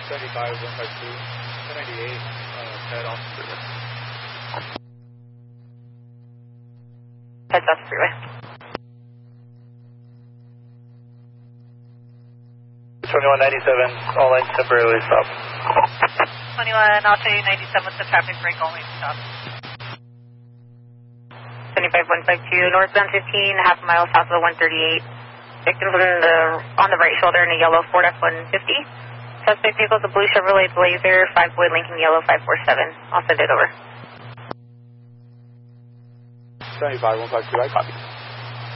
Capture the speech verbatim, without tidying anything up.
seventy-five, one five two, ten ninety-eight, uh, head off the freeway. Heads off the freeway. twenty-one ninety-seven, all lanes temporarily stop. twenty-one, I'll show you ninety-seven with the traffic break, all lanes stop. seventy-five, one five two, northbound fifteen, half a mile south of the one thirty-eight. Victims on the, on the right shoulder in a yellow Ford F one fifty. Suspect vehicle is a blue Chevrolet Blazer, five Boyd Lincoln yellow five four seven. I'll send it over. seventy-five, one five two, I copy.